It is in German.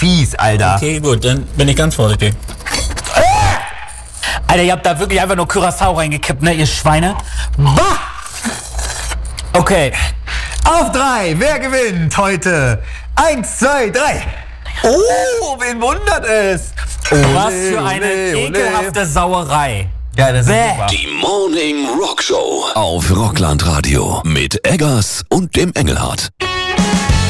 fies, Alter. Okay, gut, dann bin ich ganz vorsichtig. Alter, ihr habt da wirklich einfach nur Curaçao reingekippt, ne, ihr Schweine? Bah! Okay. Auf 3, wer gewinnt heute? 1, 2, 3. Oh, wen wundert es? Was für eine ekelhafte Sauerei. Ja, das ist super. Die Morning Rock Show auf Rockland Radio mit Eggers und dem Engelhardt.